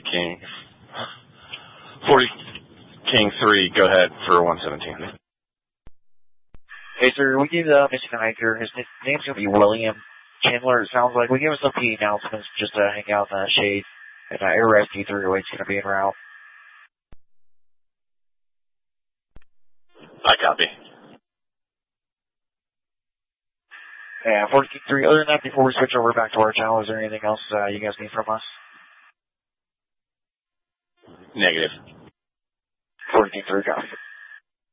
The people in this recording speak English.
King. 40 King 3, go ahead for 117. Hey, sir, we gave the missing hiker. His name's going to be William Chandler, it sounds like. We gave him some P announcements just to hang out in the shade. And Air Rescue 308 is going to be en route. I copy. Yeah, 40 King 3. Other than that, before we switch over back to our channel, is there anything else you guys need from us? Negative. 40 King 3, copy.